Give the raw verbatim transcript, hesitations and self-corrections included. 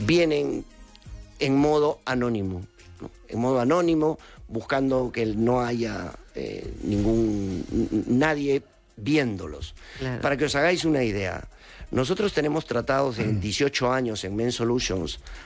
vienen en modo anónimo, ¿no? En modo anónimo, buscando que no haya eh, ningún nadie viéndolos. Claro. Para que os hagáis una idea, nosotros tenemos tratados en dieciocho años en Men Solutions